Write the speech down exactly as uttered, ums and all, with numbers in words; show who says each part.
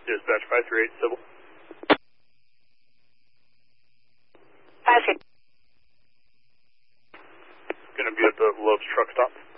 Speaker 1: Dispatch five three eight Civil.
Speaker 2: five three.
Speaker 1: Going to be at the Love's truck stop.